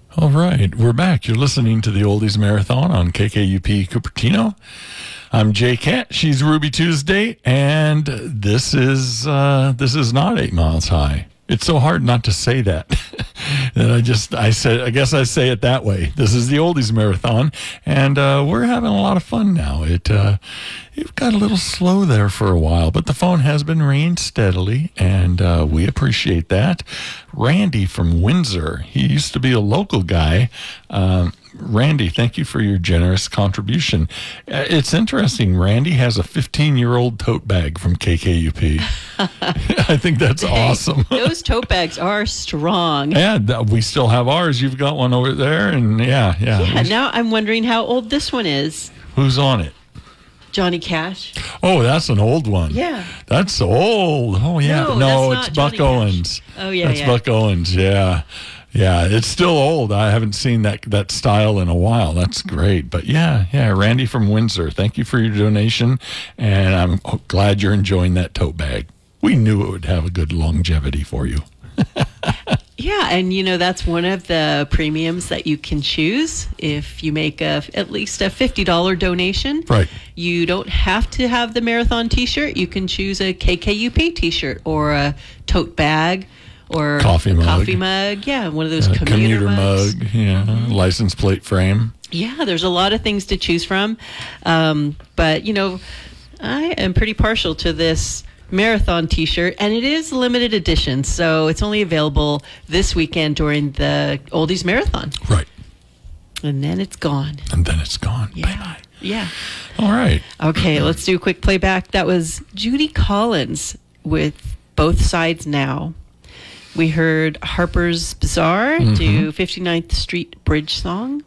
All right, we're back. You're listening to the Oldies Marathon on KKUP Cupertino. I'm Jay Kent. She's Ruby Tuesday, and this is not 8 miles high. It's so hard not to say that. that I guess I say it that way. This is the Oldies Marathon, and we're having a lot of fun now. It got a little slow there for a while, but the phone has been ringing steadily, and we appreciate that. Randy from Windsor. He used to be a local guy. Randy, thank you for your generous contribution. It's interesting. Randy has a 15-year-old tote bag from KKUP. I think that's awesome. Those tote bags are strong. Yeah, we still have ours. You've got one over there, and yeah. Yeah, now I'm wondering how old this one is. Who's on it? Johnny Cash. Oh, that's an old one. Yeah. That's old. Oh, yeah. No, it's Buck Owens. Oh, yeah, That's Buck Owens, yeah. Yeah, it's still old. I haven't seen that style in a while. That's great. But yeah, Randy from Windsor, thank you for your donation, and I'm glad you're enjoying that tote bag. We knew it would have a good longevity for you. Yeah, and that's one of the premiums that you can choose if you make at least a $50 donation. Right. You don't have to have the marathon t-shirt. You can choose a KKUP t-shirt or a tote bag or coffee mug. Yeah, one of those commuter mugs. Mug, yeah, license plate frame. Yeah, there's a lot of things to choose from. But, I am pretty partial to this marathon t-shirt, and it is limited edition, so it's only available this weekend during the Oldies Marathon. Right. And then it's gone. Yeah. Bye-bye. Yeah. All right. Okay, let's do a quick playback. That was Judy Collins with Both Sides Now. We heard Harper's Bazaar do 59th Street Bridge Song.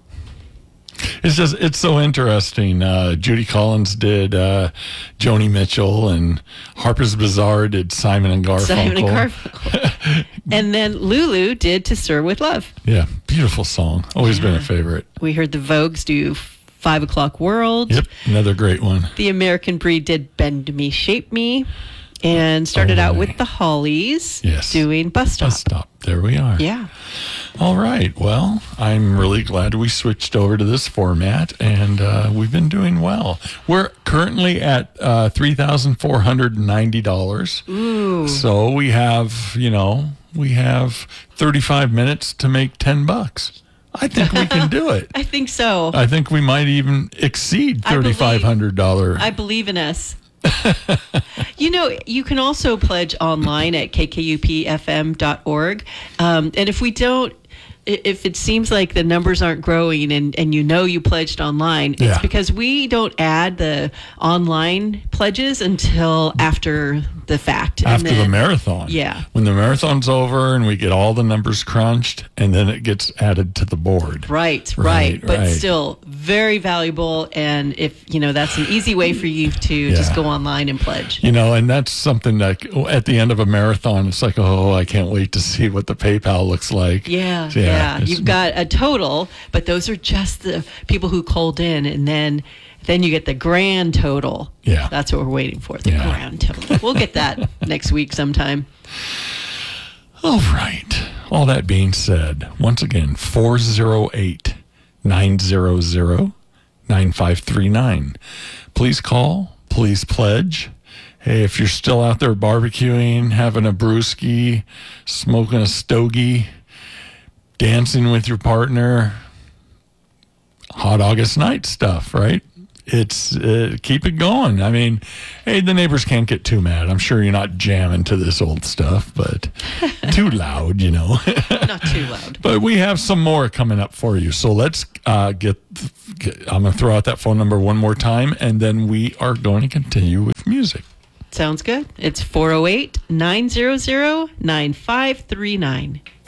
It's so interesting. Judy Collins did Joni Mitchell, and Harper's Bazaar did Simon and Garfunkel. And then Lulu did To Sir With Love. Yeah, beautiful song. Always been a favorite. We heard the Vogues do 5 O'Clock World. Yep, another great one. The American Breed did Bend Me, Shape Me. And started out with the Hollies doing Bus Stop. Bus Stop. There we are. Yeah. All right. Well, I'm really glad we switched over to this format, and we've been doing well. We're currently at $3,490. Ooh. So we have 35 minutes to make $10. I think we can do it. I think so. I think we might even exceed $3,500. I believe in us. You can also pledge online at kkupfm.org. And if it seems like the numbers aren't growing and you pledged online, it's because we don't add the online pledges until after the fact. After the marathon. Yeah. When the marathon's over and we get all the numbers crunched, and then it gets added to the board. Right. But still very valuable. And if, that's an easy way for you to just go online and pledge. And that's something that at the end of a marathon, it's like, oh, I can't wait to see what the PayPal looks like. Yeah. You've got a total, but those are just the people who called in, and then you get the grand total. Yeah. That's what we're waiting for, the grand total. We'll get that next week sometime. All right. All that being said, once again, 408-900-9539. Please call. Please pledge. Hey, if you're still out there barbecuing, having a brewski, smoking a stogie, dancing with your partner, hot August night stuff, right? It's keep it going. I mean, hey, the neighbors can't get too mad. I'm sure you're not jamming to this old stuff, but too loud, Not too loud. But we have some more coming up for you. So let's I'm going to throw out that phone number one more time, and then we are going to continue with music. Sounds good. It's 408-900-9539.